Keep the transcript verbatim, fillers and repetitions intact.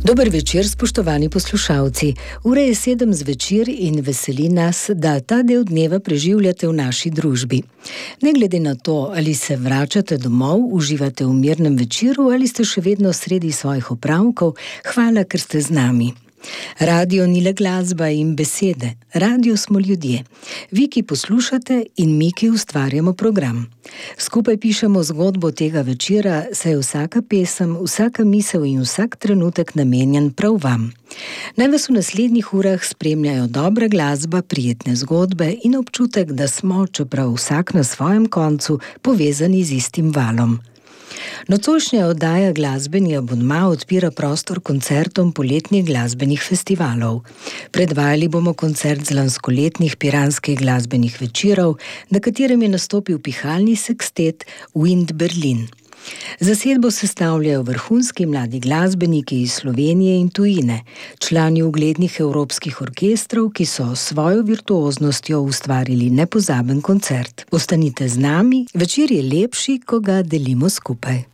Dober večer, spoštovani poslušalci. Ura je sedem zvečer in veseli nas, da ta del dneva preživljate v naši družbi. Ne glede na to, ali se vračate domov, uživate v mirnem večeru ali ste še vedno sredi svojih opravkov, hvala, ker ste z nami. Radio ni le glasba in besede, radio smo ljudje. Vi, ki poslušate in mi, ki ustvarjamo program. Skupaj pišemo zgodbo tega večera, saj je vsaka pesem, vsaka misel in vsak trenutek namenjen prav vam. Naj vas v naslednjih urah spremljajo dobra glasba, prijetne zgodbe in občutek, da smo, čeprav vsak na svojem koncu, povezani z istim valom. Nocojšnja oddaja Glasbeni abonma odpira prostor koncertom poletnih glasbenih festivalov. Predvajali bomo koncert z lanskoletnih piranskih glasbenih večerov, na katerem je nastopil pihalni sekstet Wind Berlin. Zasedbo sestavljajo vrhunski mladi glasbeniki iz Slovenije in tujine, člani uglednih evropskih orkestrov, ki so s svojo virtuoznostjo ustvarili nepozaben koncert. Ostanite z nami, večer je lepši, ko ga delimo skupaj.